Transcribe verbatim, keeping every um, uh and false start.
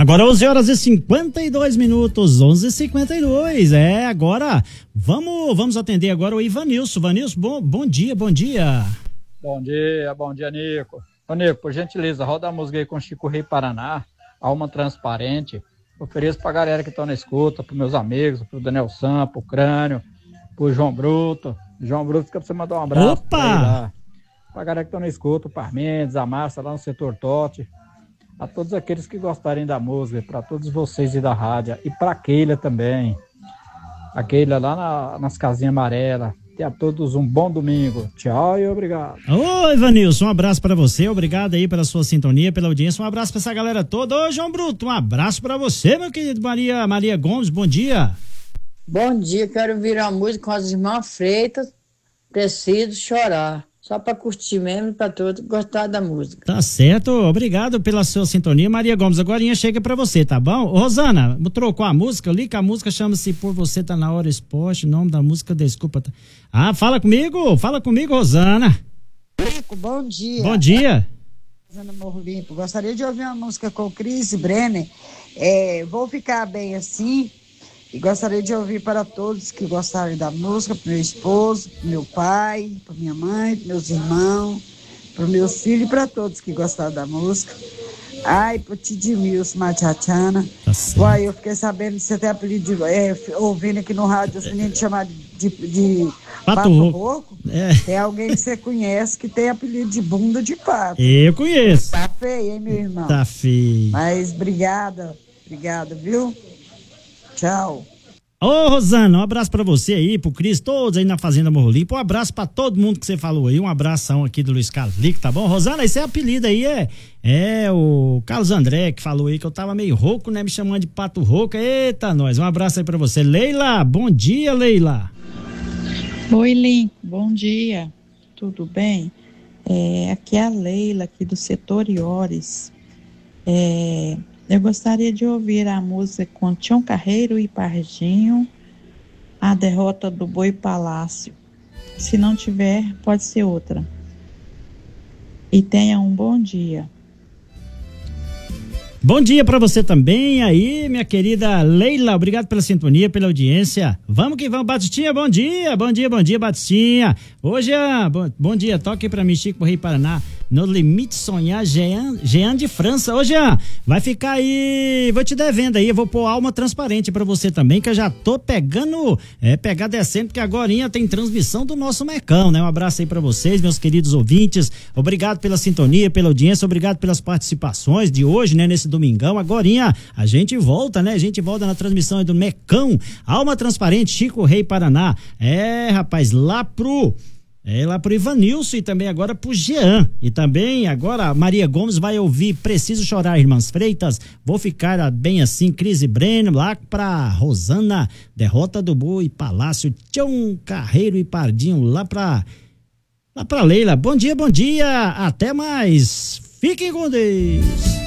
Agora onze horas e cinquenta e dois minutos, onze e cinquenta e dois, é, agora vamos, vamos atender agora o Ivanilson. Ivanilson, bom, bom dia, bom dia. Bom dia, bom dia, Nico. Ô, Nico, por gentileza, roda a música aí com Chico Rei Paraná, Alma Transparente. Ofereço pra galera que estão na escuta, pros meus amigos, pro Daniel Sam, pro Crânio, pro João Bruto. João Bruto, fica pra você mandar um abraço. Opa! Pra, ele lá. Pra galera que estão na escuta, o Parmendes, a Márcia lá no setor Tote. A todos aqueles que gostarem da música, para todos vocês e da rádio, e para a Keila também, a Keila lá na, nas casinhas amarelas. E a todos um bom domingo. Tchau e obrigado. Ô, Ivanilson, um abraço para você, obrigado aí pela sua sintonia, pela audiência, um abraço para essa galera toda. Ô, João Bruto, um abraço para você, meu querido. Maria, Maria Gomes, bom dia. Bom dia, quero virar música com as irmãs Freitas, Preciso Chorar. Só para curtir mesmo, para todos gostar da música. Tá certo, obrigado pela sua sintonia, Maria Gomes. Agorinha chega para você, tá bom? Ô, Rosana, trocou a música ali, que a música chama-se Por Você Tá Na Hora Esporte, o nome da música, desculpa. Ah, fala comigo, fala comigo, Rosana. Rico, bom dia. Bom dia. Rosana Morro Limpo, gostaria de ouvir uma música com o Chris Brenner, é, Vou Ficar Bem Assim. E gostaria de ouvir para todos que gostarem da música, para meu esposo, para meu pai, para minha mãe, para meus irmãos, para meus filhos e para todos que gostaram da música. Ai, para o Tidimilson Machachana. Tá Uai, eu fiquei sabendo que você tem apelido, de, é, ouvindo aqui no rádio os meninos chamam de, de, de Pato, pato rouco. rouco. É. Tem alguém que você conhece que tem apelido de bunda de pato. Eu conheço. Tá feio, hein, meu irmão? Tá feio. Mas obrigada, obrigada, viu? Tchau. Ô, Rosana, um abraço pra você aí, pro Cris, todos aí na Fazenda Morro Limpo. Um abraço pra todo mundo que você falou aí. Um abração aqui do Luiz Carlos Lico, tá bom? Rosana, esse é apelido aí, é, é o Carlos André que falou aí que eu tava meio rouco, né? Me chamando de pato rouco. Eita, nós. Um abraço aí pra você. Leila, bom dia, Leila. Oi, Link, bom dia. Tudo bem? É, aqui é a Leila, aqui do setor Iores. É... Eu gostaria de ouvir a música com Tião Carreiro e Pardinho, A Derrota do Boi Palácio. Se não tiver, pode ser outra. E tenha um bom dia. Bom dia pra você também aí, minha querida Leila, obrigado pela sintonia, pela audiência. Vamos que vamos, Batistinha, bom dia, bom dia, bom dia, Batistinha. Hoje é, bom, bom dia, toque pra mim, Chico Rei Paraná, No Limite Sonhar, Jean, Jean de França. Ô, Jean, vai ficar aí, vou te devendo aí, eu vou pôr Alma Transparente pra você também, que eu já tô pegando, é, pegar descendo, porque agorinha tem transmissão do nosso Mecão, né? Um abraço aí pra vocês, meus queridos ouvintes, obrigado pela sintonia, pela audiência, obrigado pelas participações de hoje, né, nesse domingão. Agorinha a gente volta, né? A gente volta na transmissão aí do Mecão, Alma Transparente, Chico Rei Paraná. É, rapaz, lá pro é lá pro Ivanilson e também agora pro Jean. E também agora a Maria Gomes vai ouvir Preciso Chorar, Irmãs Freitas, Vou Ficar Bem Assim, Cris Brenner. Lá pra Rosana, Derrota do Boi Palácio, Tião Carreiro e Pardinho. Lá pra lá pra Leila, bom dia, bom dia, até mais, fiquem com Deus.